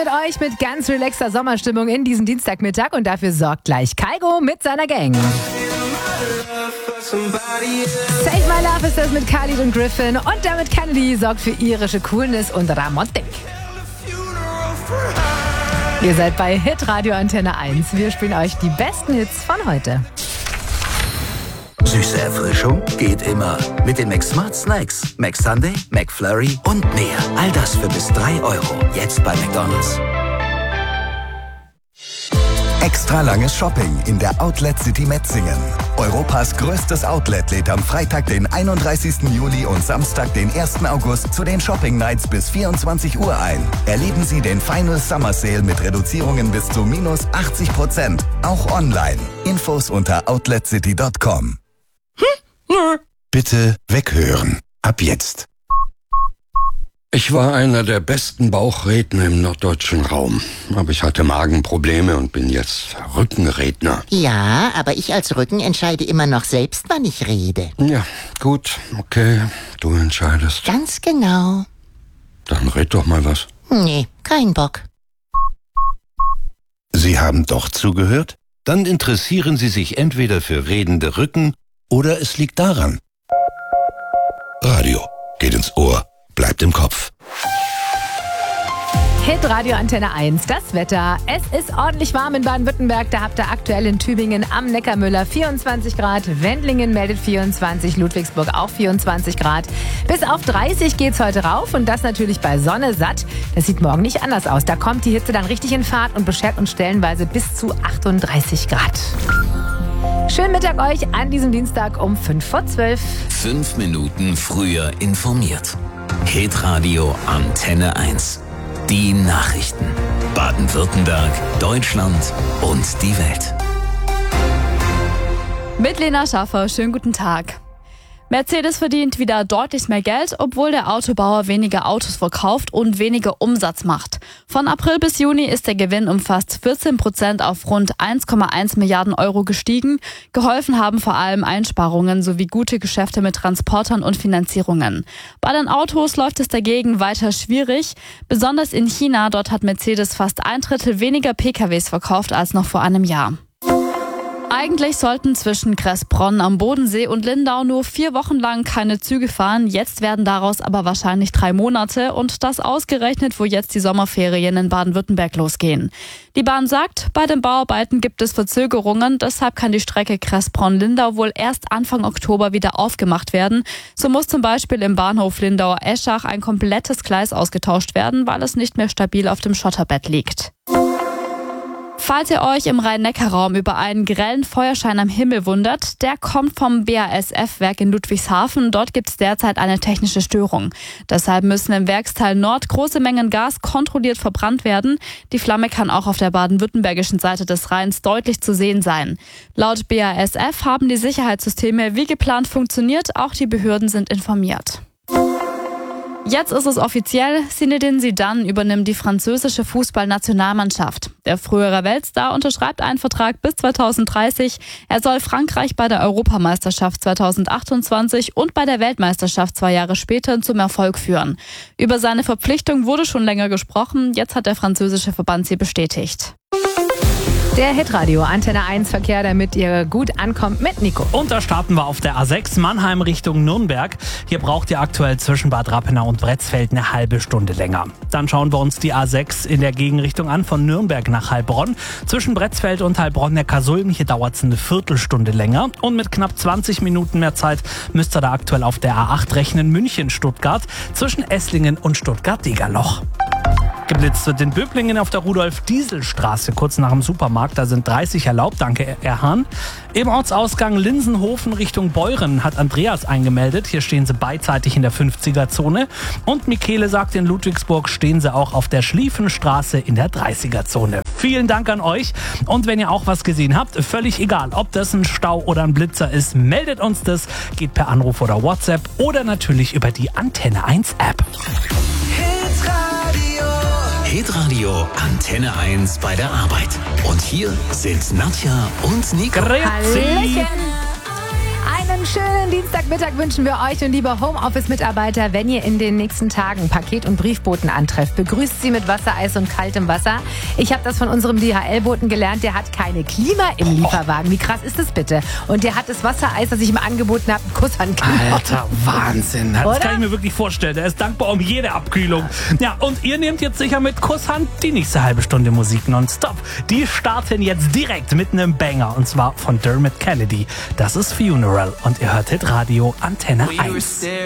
startet euch mit ganz relaxter Sommerstimmung in diesen Dienstagmittag und dafür sorgt gleich Kygo mit seiner Gang. Save My Love ist das mit Khalid und Griffin und damit Kennedy sorgt für irische Coolness und Romantik. Ihr seid bei Hitradio Antenne 1. Wir spielen euch die besten Hits von heute. Süße Erfrischung geht immer. Mit den McSmart Snacks. McSunday, McFlurry und mehr. All das für bis 3 €. Jetzt bei McDonald's. Extra langes Shopping in der Outlet City Metzingen. Europas größtes Outlet lädt am Freitag, den 31. Juli und Samstag, den 1. August zu den Shopping Nights bis 24 Uhr ein. Erleben Sie den Final Summer Sale mit Reduzierungen bis zu minus 80%. Auch online. Infos unter outletcity.com. Bitte weghören. Ab jetzt. Ich war einer der besten Bauchredner im norddeutschen Raum. Aber ich hatte Magenprobleme und bin jetzt Rückenredner. Ja, aber ich als Rücken entscheide immer noch selbst, wann ich rede. Ja, gut, okay, du entscheidest. Ganz genau. Dann red doch mal was. Nee, kein Bock. Sie haben doch zugehört? Dann interessieren Sie sich entweder für redende Rücken oder es liegt daran. Radio geht ins Ohr, bleibt im Kopf. Hitradio Antenne 1, das Wetter. Es ist ordentlich warm in Baden-Württemberg. Da habt ihr aktuell in Tübingen am Neckarmüller 24 Grad. Wendlingen meldet 24, Ludwigsburg auch 24 Grad. Bis auf 30 geht's heute rauf und das natürlich bei Sonne satt. Das sieht morgen nicht anders aus. Da kommt die Hitze dann richtig in Fahrt und beschert uns stellenweise bis zu 38 Grad. Schönen Mittag euch an diesem Dienstag um 11:55. 5 Minuten früher informiert. Hitradio Antenne 1. Die Nachrichten. Baden-Württemberg, Deutschland und die Welt. Mit Lena Schaffer, schönen guten Tag. Mercedes verdient wieder deutlich mehr Geld, obwohl der Autobauer weniger Autos verkauft und weniger Umsatz macht. Von April bis Juni ist der Gewinn um fast 14% auf rund 1,1 Milliarden Euro gestiegen. Geholfen haben vor allem Einsparungen sowie gute Geschäfte mit Transportern und Finanzierungen. Bei den Autos läuft es dagegen weiter schwierig. Besonders in China, dort hat Mercedes fast 1/3 weniger PKWs verkauft als noch vor einem Jahr. Eigentlich sollten zwischen Kressbronn am Bodensee und Lindau nur 4 Wochen lang keine Züge fahren. Jetzt werden daraus aber wahrscheinlich 3 Monate und das ausgerechnet, wo jetzt die Sommerferien in Baden-Württemberg losgehen. Die Bahn sagt, bei den Bauarbeiten gibt es Verzögerungen. Deshalb kann die Strecke Kressbronn-Lindau wohl erst Anfang Oktober wieder aufgemacht werden. So muss zum Beispiel im Bahnhof Lindauer-Eschach ein komplettes Gleis ausgetauscht werden, weil es nicht mehr stabil auf dem Schotterbett liegt. Falls ihr euch im Rhein-Neckar-Raum über einen grellen Feuerschein am Himmel wundert, der kommt vom BASF-Werk in Ludwigshafen. Dort gibt es derzeit eine technische Störung. Deshalb müssen im Werksteil Nord große Mengen Gas kontrolliert verbrannt werden. Die Flamme kann auch auf der baden-württembergischen Seite des Rheins deutlich zu sehen sein. Laut BASF haben die Sicherheitssysteme wie geplant funktioniert. Auch die Behörden sind informiert. Jetzt ist es offiziell, Zinedine Zidane übernimmt die französische Fußballnationalmannschaft. Der frühere Weltstar unterschreibt einen Vertrag bis 2030. Er soll Frankreich bei der Europameisterschaft 2028 und bei der Weltmeisterschaft 2 Jahre später zum Erfolg führen. Über seine Verpflichtung wurde schon länger gesprochen. Jetzt hat der französische Verband sie bestätigt. Der Hitradio Antenne 1 Verkehr, damit ihr gut ankommt mit Nico. Und da starten wir auf der A6 Mannheim Richtung Nürnberg. Hier braucht ihr aktuell zwischen Bad Rappenau und Bretzfeld eine halbe Stunde länger. Dann schauen wir uns die A6 in der Gegenrichtung an, von Nürnberg nach Heilbronn. Zwischen Bretzfeld und Heilbronn-Neckarsulm, hier dauert es eine Viertelstunde länger. Und mit knapp 20 Minuten mehr Zeit müsst ihr da aktuell auf der A8 rechnen, München-Stuttgart, zwischen Esslingen und Stuttgart-Degerloch. Geblitzt wird in Böblingen auf der Rudolf-Diesel-Straße, kurz nach dem Supermarkt. Da sind 30 erlaubt, danke Herr Hahn. Im Ortsausgang Linsenhofen Richtung Beuren hat Andreas eingemeldet. Hier stehen sie beidseitig in der 50er-Zone. Und Michele sagt, in Ludwigsburg stehen sie auch auf der Schlieffenstraße in der 30er-Zone. Vielen Dank an euch. Und wenn ihr auch was gesehen habt, völlig egal, ob das ein Stau oder ein Blitzer ist, meldet uns das. Geht per Anruf oder WhatsApp oder natürlich über die Antenne 1 App. Hitradio Antenne 1 bei der Arbeit. Und hier sind Nadja und Nico. Hallöchen. Einen schönen Dienstagmittag wünschen wir euch. Und liebe Homeoffice-Mitarbeiter, wenn ihr in den nächsten Tagen Paket- und Briefboten antrefft, begrüßt sie mit Wassereis und kaltem Wasser. Ich habe das von unserem DHL-Boten gelernt, der hat keine Klima im Lieferwagen. Wie krass ist das bitte? Und der hat das Wassereis, das ich ihm angeboten habe, einen Kuss an Klima. Alter, Wahnsinn. Das Oder? kann ich mir wirklich vorstellen. Er ist dankbar um jede Abkühlung. Ja, und ihr nehmt jetzt sicher mit Kusshand die nächste halbe Stunde Musik nonstop. Die starten jetzt direkt mit einem Banger. Und zwar von Dermot Kennedy. Das ist Funeral. Und ihr hört Hitradio Antenne 1.